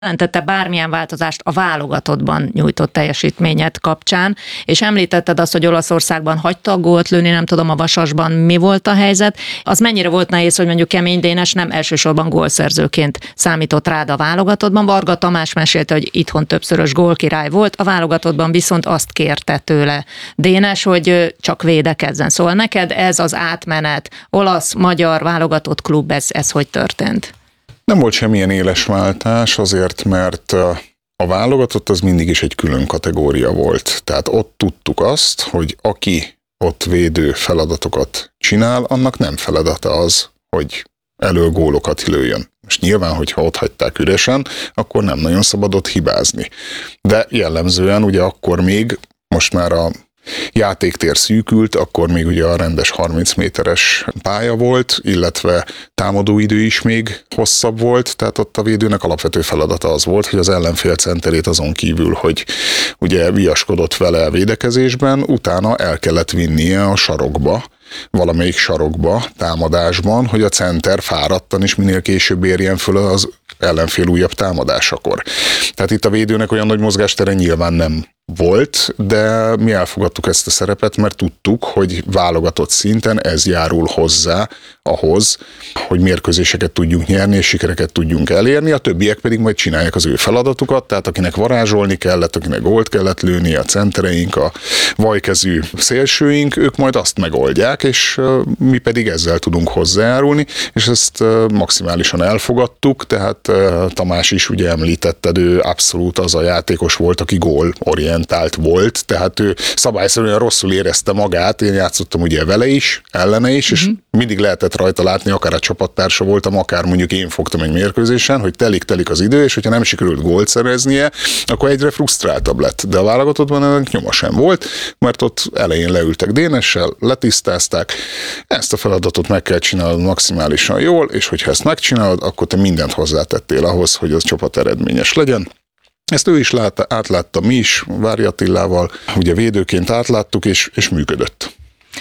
jelentette bármilyen változást a válogatottban nyújtott teljesítményed kapcsán, és említetted azt, hogy Olaszországban hagyta a gólt lőni, nem tudom a Vasasban mi volt a helyzet. Az mennyire volt nehéz, hogy mondjuk Kemény Dénes nem elsősorban gólszerzőként számított rád a válogatottban. Varga Tamás mesélte, hogy itthon többszörös gólkirály volt, a válogatottban viszont azt kérte tőle Dénes, hogy csak védekezzen. Szóval neked ez az átmenet, olasz-magyar válogatott klub, ez hogy történt? Nem volt semmilyen éles váltás, azért, mert a válogatott az mindig is egy külön kategória volt. Tehát ott tudtuk azt, hogy aki ott védő feladatokat csinál, annak nem feladata az, hogy elől gólokat lőjön. Most nyilván, hogyha ott hagyták üresen, akkor nem nagyon szabad ott hibázni. De jellemzően ugye akkor még, most már a játéktér szűkült, akkor még ugye a rendes 30 méteres pálya volt, illetve támadóidő is még hosszabb volt, tehát ott a védőnek alapvető feladata az volt, hogy az ellenfél centerét azon kívül, hogy ugye viaskodott vele a védekezésben, utána el kellett vinnie a sarokba, valamelyik sarokba, támadásban, hogy a center fáradtan is minél később érjen föl az ellenfél újabb támadásakor. Tehát itt a védőnek olyan nagy mozgástere nyilván nem volt, de mi elfogadtuk ezt a szerepet, mert tudtuk, hogy válogatott szinten ez járul hozzá ahhoz, hogy mérkőzéseket tudjunk nyerni, és sikereket tudjunk elérni, a többiek pedig majd csinálják az ő feladatukat, tehát akinek varázsolni kellett, akinek gólt kellett lőni, a centereink, a vajkezű szélsőink, ők majd azt megoldják, és mi pedig ezzel tudunk hozzájárulni, és ezt maximálisan elfogadtuk, tehát Tamás is ugye említetted, ő abszolút az a játékos volt, aki gólorientált volt, tehát ő szabályszerűen rosszul érezte magát, én játszottam ugye vele is, ellene is, és mindig lehetett rajta látni, akár a csapattársa voltam, akár mondjuk én fogtam egy mérkőzésen, hogy telik az idő, és hogyha nem sikerült gólt szereznie, akkor egyre frusztráltabb lett. De a válogatottban ennek nyoma sem volt, mert ott elején leültek Dénessel, letisztázták, ezt a feladatot meg kell csinálnod maximálisan jól, és hogyha ezt megcsinálod, akkor te mindent hozzátettél ahhoz, hogy az csapat eredményes legyen. Ezt ő is átlátta, mi is, Vári Attilával, ugye védőként átláttuk, és működött.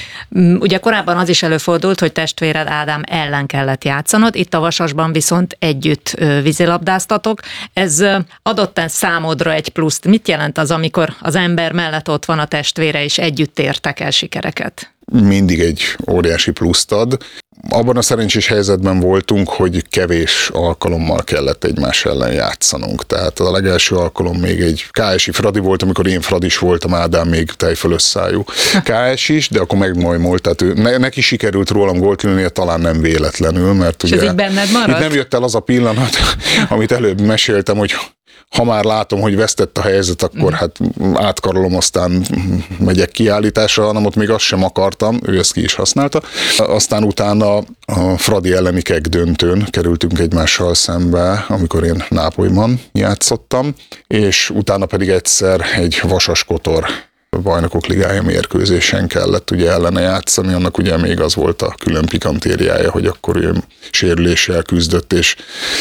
Ugye korábban az is előfordult, hogy testvéred Ádám ellen kellett játszanod, itt a Vasasban viszont együtt vízilabdáztatok. Ez adott számodra egy pluszt. Mit jelent az, amikor az ember mellett ott van a testvére, és együtt értek el sikereket? Mindig egy óriási pluszt ad. Abban a szerencsés helyzetben voltunk, hogy kevés alkalommal kellett egymás ellen játszanunk. Tehát a legelső alkalom még egy KS-i Fradi volt, amikor én Fradis voltam, Ádám még tejfölösszájú KS is, de akkor megmajmolt, tehát neki sikerült rólam gólt lőnie, talán nem véletlenül, mert ugye itt nem jött el az a pillanat, amit előbb meséltem, hogy ha már látom, hogy vesztett a helyzet, akkor hát átkarolom, aztán megyek kiállításra, hanem ott még azt sem akartam, ő ezt ki is használta. Aztán utána a Fradi elleni keg döntőn kerültünk egymással szembe, amikor én Nápolyban játszottam, és utána pedig egyszer egy Vasas Kotor Bajnokok Ligája mérkőzésen kellett ugye ellene játszani, annak ugye még az volt a külön pikantériája, hogy akkor ő sérüléssel küzdött, és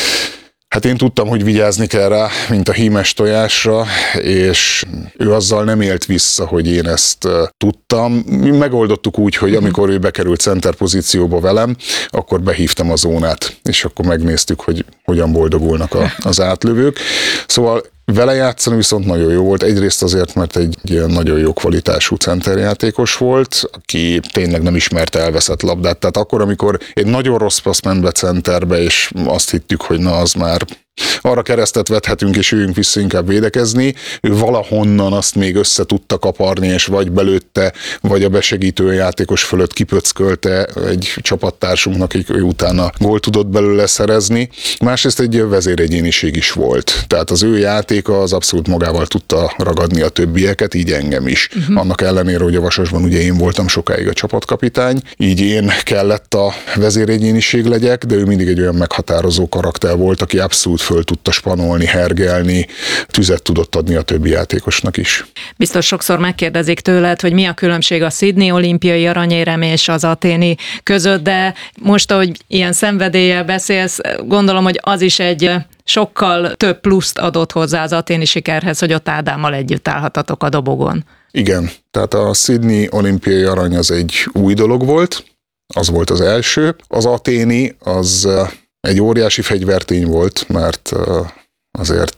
hát én tudtam, hogy vigyázni kell rá, mint a hímes tojásra, és ő azzal nem élt vissza, hogy én ezt tudtam. Mi megoldottuk úgy, hogy amikor ő bekerült center pozícióba velem, akkor behívtam a zónát, és akkor megnéztük, hogy hogyan boldogulnak az átlövők. Szóval vele játszani viszont nagyon jó volt, egyrészt azért, mert egy ilyen nagyon jó kvalitású centerjátékos volt, aki tényleg nem ismerte elveszett labdát, tehát akkor, amikor egy nagyon rossz passz ment be centerbe, és azt hittük, hogy na az már arra keresztet vethetünk, és üljünk vissza inkább védekezni, ő valahonnan azt még össze tudta kaparni, és vagy belőtte, vagy a besegítő játékos fölött kipöckölte egy csapattársunknak, ő utána gólt tudott belőle szerezni. Másrészt egy vezéregyéniség is volt. Tehát az ő játéka az abszolút magával tudta ragadni a többieket, így engem is. Annak ellenére, hogy a Vasasban ugye én voltam sokáig a csapatkapitány, így én kellett a vezéregyéniség legyek, de ő mindig egy olyan meghatározó karakter volt, aki abszolút föl tudta spanolni, hergelni, tüzet tudott adni a többi játékosnak is. Biztos sokszor megkérdezik tőled, hogy mi a különbség a Sydney olimpiai aranyérem és az athéni között, de most, ahogy ilyen szenvedéllyel beszélsz, gondolom, hogy az is egy sokkal több pluszt adott hozzá az athéni sikerhez, hogy ott Ádámmal együtt állhatatok a dobogon. Igen, tehát a Sydney olimpiai arany az egy új dolog volt, az volt az első. Az athéni az egy óriási fegyvertény volt, mert azért